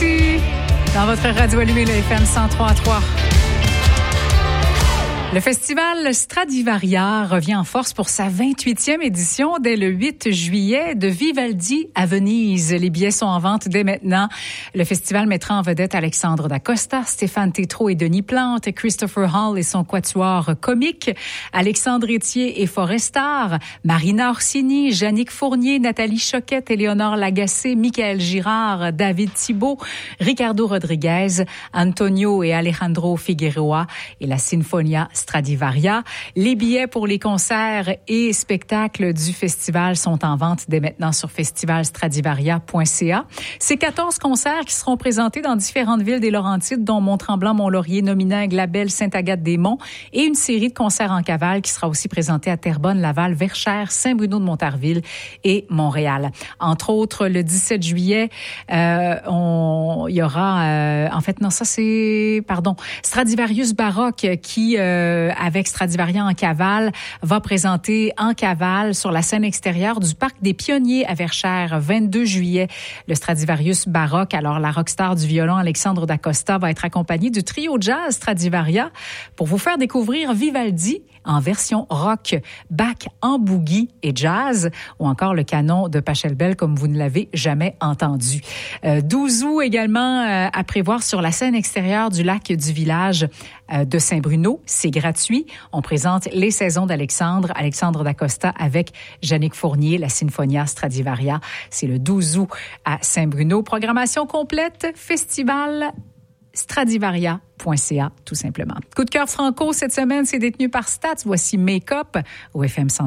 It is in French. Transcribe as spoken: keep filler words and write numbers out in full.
ici, dans votre radio allumée, le F M cent trois virgule trois. Le festival Stradivaria revient en force pour sa vingt-huitième édition dès le huit juillet de Vivaldi à Venise. Les billets sont en vente dès maintenant. Le festival mettra en vedette Alexandre Dacosta, Stéphane Tétrault et Denis Plante, Christopher Hall et son quatuor comique, Alexandre Etier et Forestar, Marina Orsini, Jannick Fournier, Nathalie Choquette, Éléonore Lagacé, Michael Girard, David Thibault, Ricardo Rodriguez, Antonio et Alejandro Figueroa et la Sinfonia Stradivaria. Les billets pour les concerts et spectacles du festival sont en vente dès maintenant sur festival stradivaria point c a. C'est quatorze concerts qui seront présentés dans différentes villes des Laurentides, dont Mont-Tremblant, Mont-Laurier, Nominag, Labelle, Sainte-Agathe-des-Monts, et une série de concerts en cavale qui sera aussi présentée à Terrebonne, Laval, Verchères, Saint-Bruno-de-Montarville et Montréal. Entre autres, le dix-sept juillet, euh, on, il y aura, euh, en fait, non, ça c'est, pardon, Stradivarius Baroque qui, euh, avec Stradivaria en cavale, va présenter en cavale sur la scène extérieure du Parc des Pionniers à Verchères, vingt-deux juillet. Le Stradivarius Baroque, alors la rockstar du violon Alexandre Dacosta va être accompagnée du trio jazz Stradivaria pour vous faire découvrir Vivaldi en version rock, Bach en boogie et jazz, ou encore le canon de Pachelbel comme vous ne l'avez jamais entendu. Euh, douze août également euh, à prévoir sur la scène extérieure du lac du village euh, de Saint-Bruno. C'est gratuit. On présente les saisons d'Alexandre, Alexandre Dacosta avec Jannick Fournier, la Sinfonia Stradivaria. C'est le douze août à Saint-Bruno. Programmation complète, festival stradivaria point c a, tout simplement. Coup de cœur franco cette semaine, c'est détenu par Stats. Voici Make Up au F M cent.